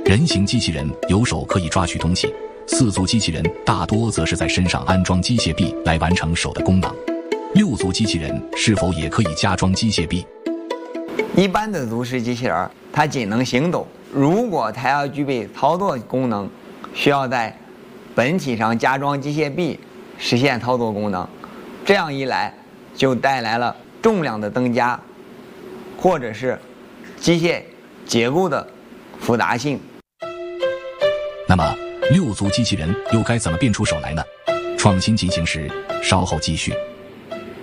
人形机器人有手可以抓取东西，4足机器人大多则是在身上安装机械臂来完成手的功能。6足机器人是否也可以加装机械臂？ 一般的足式机器人，它仅能行走，如果它要具备操作功能，需要在本体上加装机械臂实现操作功能。这样一来，就带来了重量的增加，或者是机械结构的复杂性。 那么6足机器人又该怎么变出手来呢？创新进行时，稍后继续。